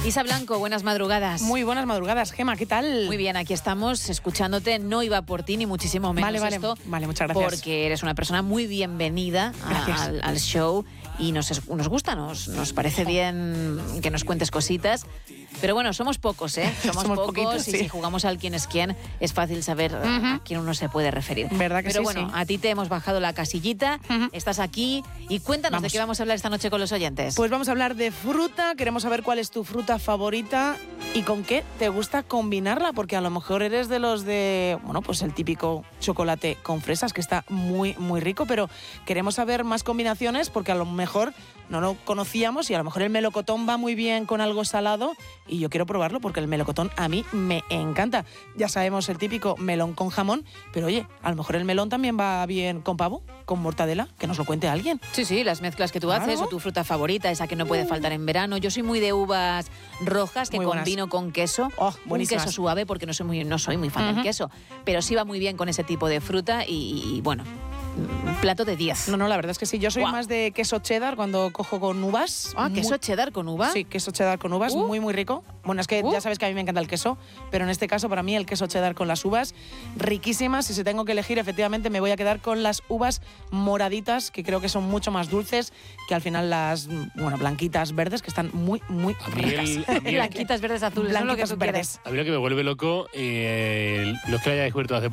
Isa Blanco, buenas madrugadas. Muy buenas madrugadas, Gema, ¿qué tal? Muy bien, aquí estamos escuchándote. No iba por ti, ni muchísimo menos esto. Vale, muchas gracias. Porque eres una persona muy bienvenida al show y nos gusta, nos parece bien que nos cuentes cositas. Pero bueno, somos pocos, ¿eh? Somos pocos poquitos, y sí. si jugamos al quién es quién, es fácil saber a quién uno se puede referir. ¿Verdad que Pero sí? bueno, Sí. a ti te hemos bajado la casillita, estás aquí y cuéntanos de qué vamos a hablar esta noche con los oyentes. Pues vamos a hablar de fruta, queremos saber cuál es tu fruta favorita y con qué te gusta combinarla, porque a lo mejor eres de los de, bueno, pues el típico chocolate con fresas, que está muy, muy rico, pero queremos saber más combinaciones porque a lo mejor no lo conocíamos y a lo mejor el melocotón va muy bien con algo salado y yo quiero probarlo porque el melocotón a mí me encanta. Ya sabemos el típico melón con jamón, pero oye, a lo mejor el melón también va bien con pavo, con mortadela, que nos lo cuente alguien. Sí, las mezclas que tú haces o tu fruta favorita, esa que no puede faltar en verano. Yo soy muy de uvas rojas que Muy buenas. combino con queso. Un buenísimas. queso suave porque no soy muy fan del queso, pero sí va muy bien con ese tipo de fruta y bueno, plato de 10. No, la verdad es que sí. Yo soy más de queso cheddar cuando cojo con uvas. ¿Queso cheddar con uva? Sí, queso cheddar con uvas, muy, muy rico. Bueno, es que ya sabes que a mí me encanta el queso, pero en este caso para mí el queso cheddar con las uvas, riquísimas. Si tengo que elegir, efectivamente me voy a quedar con las uvas moraditas, que creo que son mucho más dulces que al final las, blanquitas verdes, que están muy, muy ricas. Blanquitas verdes azules, Blanquitas es lo que tú verdes. quieres. A mí lo que me vuelve loco, no es que lo haya descubierto hace poco,